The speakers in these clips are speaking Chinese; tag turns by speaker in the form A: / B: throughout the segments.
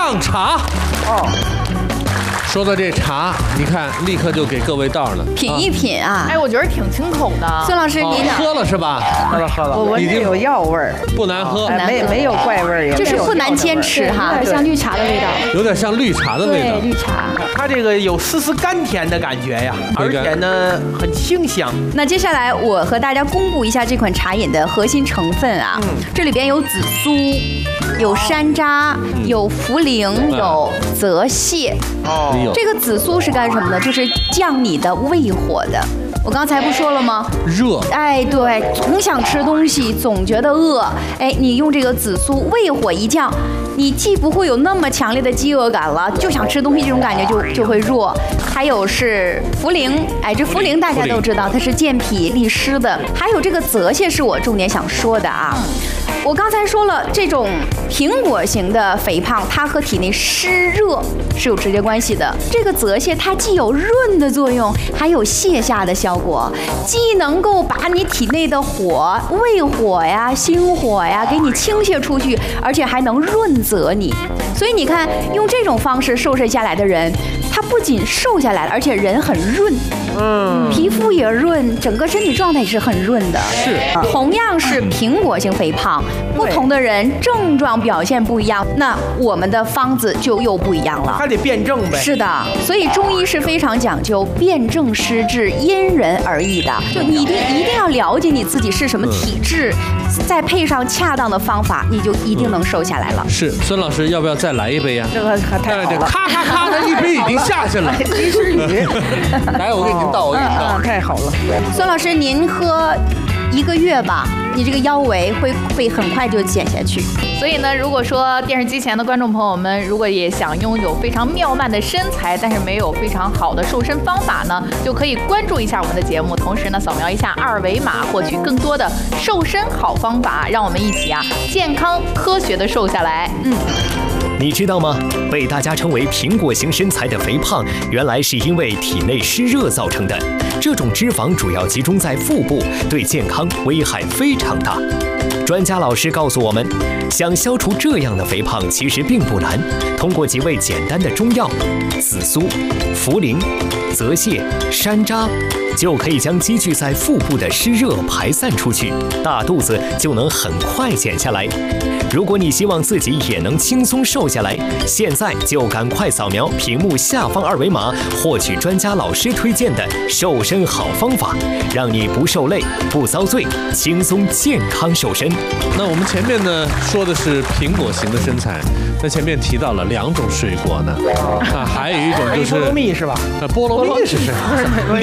A: 上茶。说到这茶，你看立刻就给各位倒了，
B: 品一品啊！
C: 哎，我觉得挺清口的。
B: 孙老师，您
A: 喝了是吧？
D: 喝了，我闻着有药味儿，
A: 不难喝，
D: 没有怪味儿，
B: 就是不难坚持哈，
E: 像绿茶的味道，
A: 有点像绿茶的味道。
E: 对，绿茶，
D: 它这个有丝丝甘甜的感觉呀，而且呢很清香。
B: 那接下来我和大家公布一下这款茶饮的核心成分啊，这里边有紫苏。有山楂，有茯苓，有泽泻。这个紫苏是干什么的？就是降你的胃火的。我刚才不说了吗？
A: 热。
B: 哎，对，总想吃东西，总觉得饿。哎，你用这个紫苏，胃火一降，你既不会有那么强烈的饥饿感了，就想吃东西这种感觉就会弱。还有是茯苓，哎，这茯苓大家都知道，它是健脾利湿的。还有这个泽泻是我重点想说的啊。我刚才说了，这种苹果型的肥胖，它和体内湿热是有直接关系的。这个泽泻它既有润的作用，还有泻下的效果，既能够把你体内的火、胃火呀、心火呀给你倾泻出去，而且还能润泽你。所以你看，用这种方式瘦身下来的人，他不仅瘦下来了，而且人很润，皮肤也润，整个身体状态也是很润的。
A: 是，
B: 同样是苹果型肥胖，不同的人症状表现不一样，那我们的方子就又不一样了。
D: 还得辩证呗。
B: 是的，所以中医是非常讲究辨证施治，因人而异的。就你一定要了解你自己是什么体质，再配上恰当的方法，你就一定能瘦下来了。
A: 是，孙老师要不要再来一杯呀？
D: 这个太好了，
A: 咔咔咔的一杯已经下去了。
D: 及时雨。
A: 来，我给您倒，我给您倒。
D: 太好了。
B: 孙老师，您喝1个月吧，你这个腰围会很快就减下去。
C: 所以呢，如果说电视机前的观众朋友们，如果也想拥有非常妙曼的身材，但是没有非常好的瘦身方法呢，就可以关注一下我们的节目，同时呢，扫描一下2维码，获取更多的瘦身好方法，让我们一起健康科学的瘦下来。
F: 你知道吗？被大家称为苹果型身材的肥胖，原来是因为体内湿热造成的。这种脂肪主要集中在腹部，对健康危害非常大。专家老师告诉我们，想消除这样的肥胖其实并不难，通过几味简单的中药紫苏、茯苓、泽泻、山楂，就可以将积聚在腹部的湿热排散出去，大肚子就能很快减下来。如果你希望自己也能轻松瘦下来，现在就赶快扫描屏幕下方2维码，获取专家老师推荐的瘦身好方法，让你不受累、不遭罪，轻松健康瘦身。
A: 那我们前面呢说的是苹果型的身材，那前面提到了2种水果呢，还有一种就是
D: 菠萝蜜是吧？
A: 菠萝蜜是什么？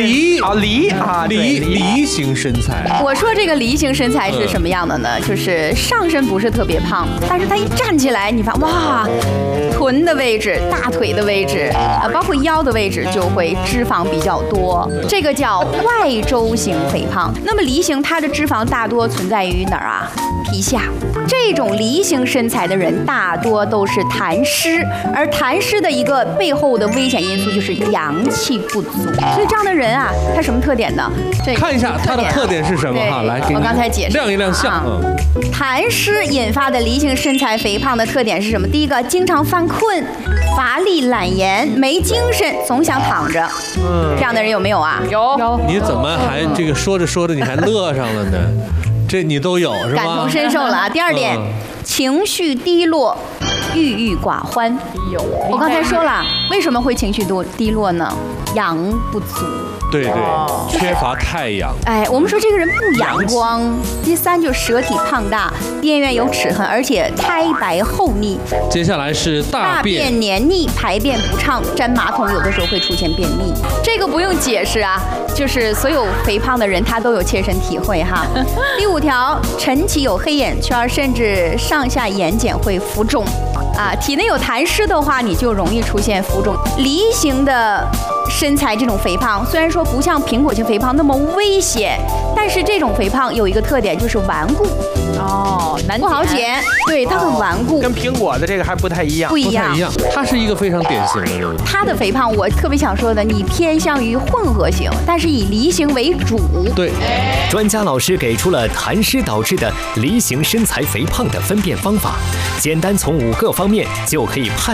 A: 梨型身材。
B: 我说这个梨型身材是什么样的呢？就是上身不是特别胖，但是它一站起来，你发现哇，臀的位置、大腿的位置包括腰的位置就会脂肪比较多，这个叫外周型肥胖。那么梨型它的脂肪大多存在于哪儿啊？皮下。这种梨型身材的人大多都是痰湿，而痰湿的一个背后的危险因素就是阳气不足。所以这样的人啊，他什么特点呢？
A: 看一下他的特点是什么哈？来，
B: 我刚才解释，
A: 亮一亮相。
B: 痰湿引发的梨型身材肥胖的特点是什么？第一个，经常犯困、乏力、懒言、没精神，总想躺着。这样的人有没有啊？
C: 有。
A: 你怎么还这个说着说着你还乐上了呢？这你都有是吧？
B: 感同身受了啊。第二点，情绪低落、郁郁寡欢。我刚才说了，为什么会情绪低落呢？阳不足。
A: 对，缺乏太阳。
B: 哎，我们说这个人不阳光。第3就是舌体胖大，边缘有齿痕，而且苔白厚腻。
A: 接下来是大便
B: 黏腻，排便不畅，沾马桶有的时候会出现便秘。这个不用解释啊，就是所有肥胖的人他都有切身体会哈。第5条，晨起有黑眼圈，甚至上下眼睑会浮肿。体内有痰湿的话，你就容易出现浮肿。梨型的身材这种肥胖，虽然说不像苹果型肥胖那么危险，但是这种肥胖有一个特点，就是顽固。
C: 难
B: 不好减。对，它很顽固，
D: 跟苹果的这个还不太一样。
B: 不一样。
A: 它是一个非常典型的人物。
B: 它的肥胖，我特别想说的，你偏向于混合型，但是以梨型为主。
A: 对。
F: 专家老师给出了痰湿导致的梨型身材肥胖的分辨方法，简单从5个方面就可以判